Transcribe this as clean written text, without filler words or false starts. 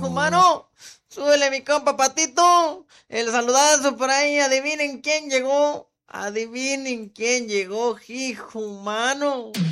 humano. Súbele mi compa Patito. El saludazo por ahí. Adivinen quién llegó. Adivinen quién llegó, hijo humano.